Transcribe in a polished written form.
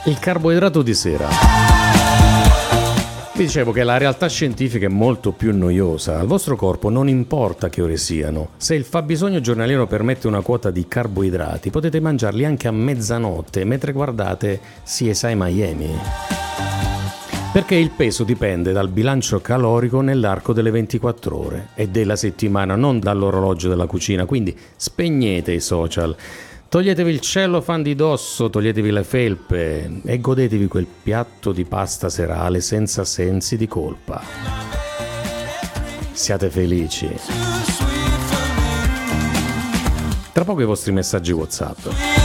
Il carboidrato di sera. Vi dicevo che la realtà scientifica è molto più noiosa. Al vostro corpo non importa che ore siano. Se il fabbisogno giornaliero permette una quota di carboidrati, potete mangiarli anche a mezzanotte mentre guardate CSI Miami. Perché il peso dipende dal bilancio calorico nell'arco delle 24 ore e della settimana, non dall'orologio della cucina. Quindi spegnete i social. Toglietevi il cellophane di dosso, toglietevi le felpe e godetevi quel piatto di pasta serale senza sensi di colpa. Siate felici. Tra poco i vostri messaggi WhatsApp.